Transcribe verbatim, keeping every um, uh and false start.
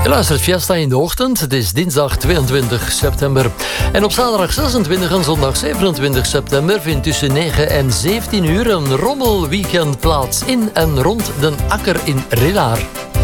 Je luistert Fiesta in de ochtend. Het is dinsdag tweeëntwintig september. En op zaterdag zesentwintig en zondag zevenentwintig september vindt tussen negen en zeventien uur een rommelweekend plaats in en rond Den Akker in Rillaar.